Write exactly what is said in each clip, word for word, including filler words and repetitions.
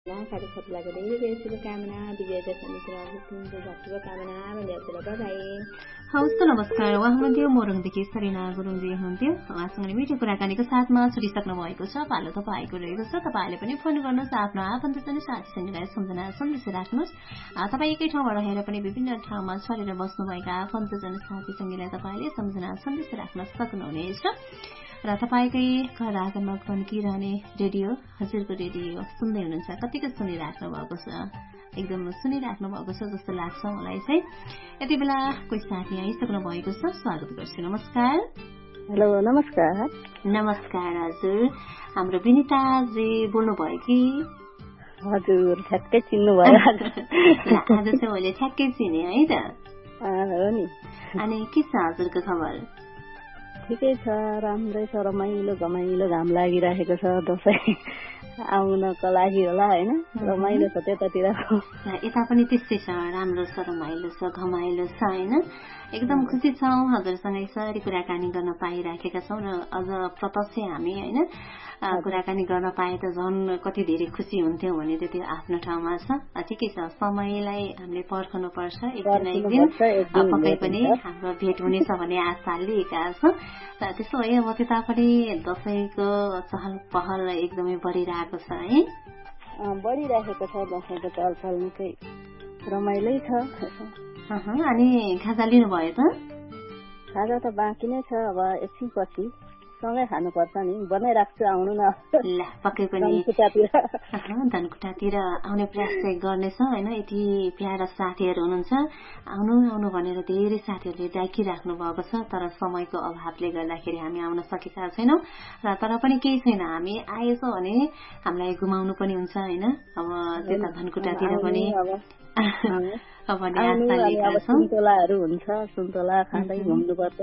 कार्यक्रमलाई धेरै धेरै शुभकामना विजय दशमीको शुभकामना बधाई। हवस् त नमस्कार। उहाँ हुनुहुन्थ्यो मोरङदेखि सरिना गुरुङजी हुनुहुन्थ्यो। उहाँसँग मिठो कुराकानीको साथमा छुटिसक्नु भएको छ। पालो तपाईँको रहेको छ। तपाईँले पनि फोन गर्नुहोस्, आफ्नो आफन्तजन साथीसँगलाई सम्झना सन्देश राख्नुहोस्। तपाईँ एकै ठाउँमा रहेर पनि विभिन्न ठाउँमा छरेर बस्नुभएका आफन्तजन साथीसँगीलाई तपाईँले सम्झना सन्देश राख्न सक्नुहुनेछ। र तपाईँकै घर आँगनमा खन्किरहने रेडियो हजुरको रेडियो सुन्दै हुनुहुन्छ। कतिको सुनिराख्नु भएको छ, एकदम सुनिराख्नु भएको छ जस्तो लाग्छ मलाई चाहिँ। यति बेला कोही साथी आइसक्नु भएको छ, स्वागत गर्छु। नमस्कार। हेलो नमस्कार। नमस्कार हजुर, हाम्रो विनिताजी बोल्नुभयो कि? हजुर ठ्याक्कै चिन्नु भयो। आज चाहिँ मैले ठ्याक्कै चिने है त। हो नि। अनि के छ हजुरको खबर? ठिकै छ, राम्रै छ, रमाइलो घमाइलो घाम लागिरहेको छ। दसैँ आउनको लागि होला होइन, रमाइलो छ त्यतातिर। यता पनि त्यस्तै छ, राम्रो छ, रमाइलो छ, घमाइलो छ होइन। एकदम खुसी छौँ हजुरसँग यसरी कुराकानी गर्न पाइराखेका छौँ र अझ प्रत्यक्ष हामी होइन कुराकानी गर्न पाए त झन् कति धेरै खुसी हुन्थ्यौँ भने त त्यो आफ्नो ठाउँमा छ। ठिकै छ, समयलाई हामीले पर्खनु पर्छ। एक दिन एक दिन पक्कै पनि हाम्रो भेट हुनेछ भन्ने आशा लिएका छौँ। र त्यसो भए अब त्यता पनि दसैँको चहल पहल एकदमै बढिरहेको छ है? बढिरहेको छ, दसैँको चहल पहल निकै रमाइलै छ। अनि खाजा लिनुभयो त? खाजा त बाँकी नै छ, अब एकछिन पछि सँगै खानुपर्छ नि, बनाइराख्छु, आउनु न। ल पक्कै पनि धनकुटातिर आउने प्रयास चाहिँ गर्नेछ होइन। यति प्यारा साथीहरू हुनुहुन्छ, आउनु आउनु भनेर धेरै साथीहरूले डाकिराख्नु भएको छ, तर समयको अभावले गर्दाखेरि हामी आउन सकेका छैनौँ। र तर पनि केही छैन, हामी आएछौँ भने हामीलाई घुमाउनु पनि हुन्छ होइन। अब त्यता धनकुटातिर पनि सुन्तोलाहरू हुन्छ, सुन्तोला खाँदै घुम्नुपर्छ।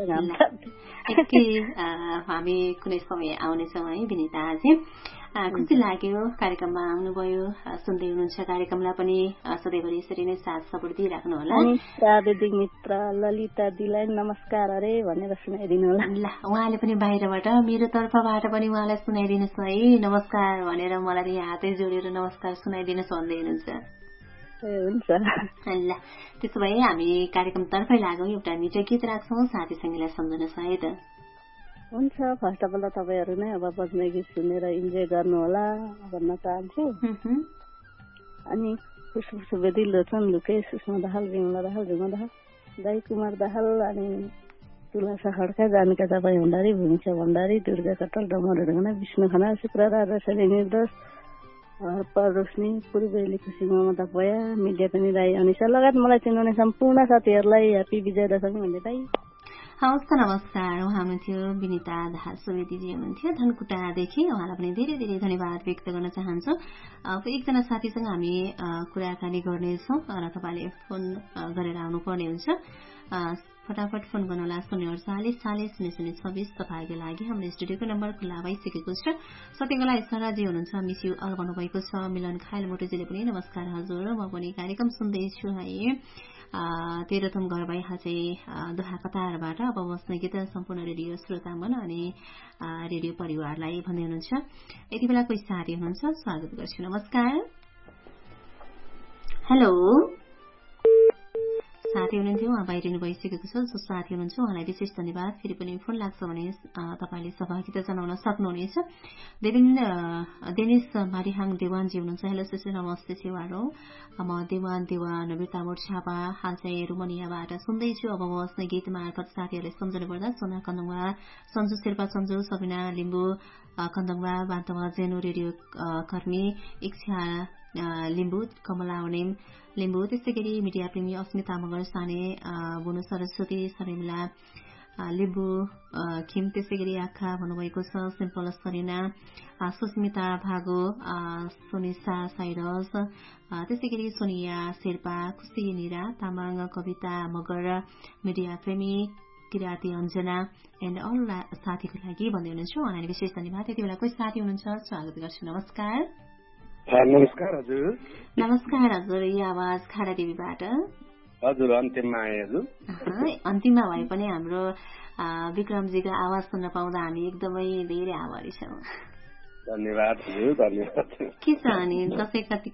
हामी कुनै समय आउनेछौँ है विनिताजी। खुसी लाग्यो कार्यक्रममा आउनुभयो, सुन्दै हुनुहुन्छ कार्यक्रमलाई पनि सधैँभरि यसरी नै साथ सपोर्ट दिइराख्नु होला। प्राविधिक मित्र ललिता दिलाई नमस्कार अरे भनेर सुनाइदिनु होला। ल उहाँले पनि बाहिरबाट मेरो तर्फबाट पनि उहाँलाई सुनाइदिनुहोस् है, नमस्कार भनेर मलाई यहाँ हातै जोडेर नमस्कार सुनाइदिनुहोस् भन्दै हुनुहुन्छ। हुन्छ ल त्यसो भए हामी कार्यक्रमतर्फै लागौँ, एउटा मिठो गीत राख्छौँ, साथीसँगीलाई सम्झनु सायद हुन्छ। फर्स्ट अफ अल त तपाईँहरू नै अब बज्ने गीत सुनेर इन्जोय गर्नु होला भन्न चाहन्छु। अनि फुसफुसु बेदिलो छन् लुके सुषमा दाहाल, बिमला दाहाल, झुमा दाहाल, दाई कुमार दाहाल, अनि तुलासा खड्का, जानुका तपाईँ भण्डारी, भूमिका भण्डारी, दुर्गा कटल, डमर ढुङ्गा, विष्णु खना, शुक्र राजा शनि निर्दोष, हर्पर रोशनी, पूर्वेली खुसी, ममता पोया, मिडिया पनि राई, अनिसा लगायत मलाई चिनाउने सम्पूर्ण साथीहरूलाई ह्याप्पी विजय दशमी भन्दै दाई। हवस् त नमस्कार। उहाँ हुनुहुन्थ्यो विनिता दाहाल सुवेदीजी हुनुहुन्थ्यो धनकुटादेखि। उहाँलाई पनि धेरै धेरै धन्यवाद व्यक्त गर्न चाहन्छु। अब एकजना साथीसँग हामी कुराकानी गर्नेछौँ र तपाईँले फोन गरेर आउनुपर्ने हुन्छ। फटाफट फोन गर्नुहोला शून्य अडचालिस चालिस शून्य शून्य छब्बिस। तपाईँको लागि हाम्रो स्टुडियोको नम्बर खुल्ला भइसकेको छ। सत्यकला इसाराजी हुनुहुन्छ, मिस यु अल भन्नुभएको छ। मिलन खायल मोटोजीले पनि नमस्कार हजुर, म पनि कार्यक्रम सुन्दैछु है। तेह्रथुम घर भइहाल्छे दोहा कतारबाट अब बस्ने गीत सम्पूर्ण रेडियो श्रोतामन अनि रेडियो परिवारलाई भन्दै हुनुहुन्छ। यति बेला कोही साथी हुनुहुन्छ, स्वागत गर्छु। नमस्कार। हेलो साथी हुनुहुन्थ्यो, उहाँ बाहिरिनु भइसकेको छ। जो साथी हुनुहुन्छ उहाँलाई विशेष धन्यवाद। फेरि पनि फोन लाग्छ भने तपाईँले सहभागिता जनाउन सक्नुहुनेछ। देवेन्द्र देनिस मारिहाङ देवानजी हुनुहुन्छ। हेलो सिस्टर, नमस्ते सेवारो, म देवान देवान बिर्तामोड छापा हाल चाहिँ रुमनियाबाट सुन्दैछु। अब बस्ने गीत मार्फत साथीहरूले सम्झनु पर्दा सोना कन्दङवा, सन्जु शेर्पा सन्जु, सबिना लिम्बू कन्दङवा, बान्तवा जेनु रेडियो कर्मी, इच्छा लिम्बू, कमला उनेम लिम्बू, त्यस्तै गरी मिडिया प्रेमी अस्मिता मगर, साने बुनु सरस्वती, शर्मिला लिम्बू खिम, त्यस्तै गरी आँखा भन्नुभएको छ, सिम्पल सरिना, सुस्मिता भागो, सोनिसा साइरस, त्यस्तै गरी सोनिया शेर्पा, खुसी निरा तामाङ, कविता मगर, मिडिया प्रेमी किराती अञ्जना एन्ड अल साथीको लागि भन्दै हुनुहुन्छ। उहाँलाई विशेष धन्यवाद। यति बेला कोही साथी हुनुहुन्छ, स्वागत गर्छु। नमस्कार। नमस्कार हजुर। नमस्कार हजुर, यो आवाज खाडा देवीबाट हजुर अन्तिममा आए हजुर। अन्तिममा भए पनि हाम्रो विक्रमजीको आवाज सुन्न पाउँदा हामी एकदमै धेरै आभारी छौँ। धन्यवाद हजुर, धन्यवाद। के छ अनि दसैँ कति